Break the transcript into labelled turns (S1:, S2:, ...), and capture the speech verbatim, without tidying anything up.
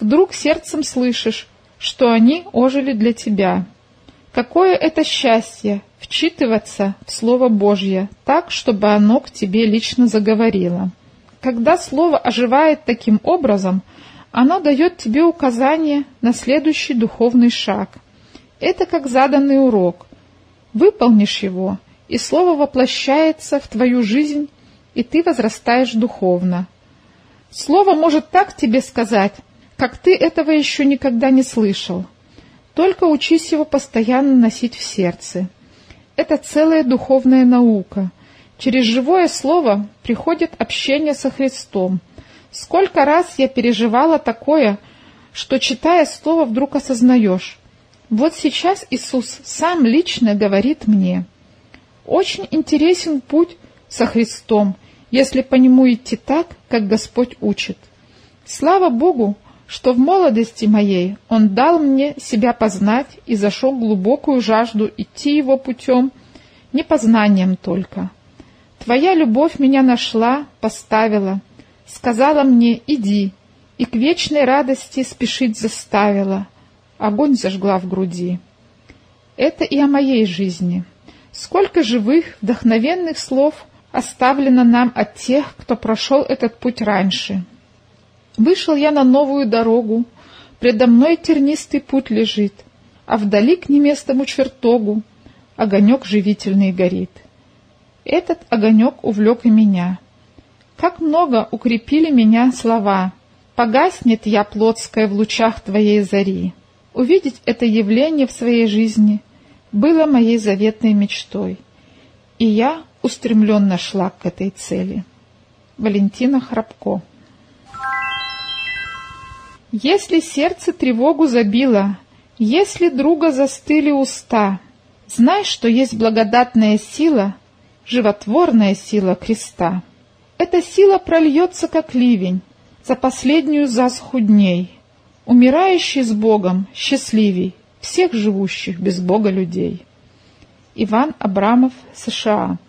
S1: вдруг сердцем слышишь, что они ожили для тебя. Какое это счастье — вчитываться в Слово Божье так, чтобы оно к тебе лично заговорило. Когда Слово оживает таким образом, оно дает тебе указание на следующий духовный шаг. Это как заданный урок. Выполнишь его, и Слово воплощается в твою жизнь, и ты возрастаешь духовно. Слово может так тебе сказать, как ты этого еще никогда не слышал. Только учись его постоянно носить в сердце. Это целая духовная наука. Через живое слово приходит общение со Христом. Сколько раз я переживала такое, что, читая слово, вдруг осознаешь. Вот сейчас Иисус сам лично говорит мне. Очень интересен путь со Христом, если по нему идти так, как Господь учит. Слава Богу, что в молодости моей Он дал мне себя познать и зашел глубокую жажду идти Его путем, не познанием только. Твоя любовь меня нашла, поставила, сказала мне «иди», и к вечной радости спешить заставила, огонь зажгла в груди. Это и о моей жизни. Сколько живых, вдохновенных слов оставлено нам от тех, кто прошел этот путь раньше. Вышел я на новую дорогу, предо мной тернистый путь лежит, а вдали к неместному чертогу огонек живительный горит. Этот огонек увлек и меня. Как много укрепили меня слова: «Погаснет я плотская в лучах твоей зари». Увидеть это явление в своей жизни было моей заветной мечтой, и я устремленно шла к этой цели. Валентина Храбко. Если сердце тревогу забило, если друга застыли уста, знай, что есть благодатная сила, животворная сила креста. Эта сила прольется, как ливень, за последнюю засуху дней, умирающий с Богом счастливей всех живущих без Бога людей. Иван Абрамов, США.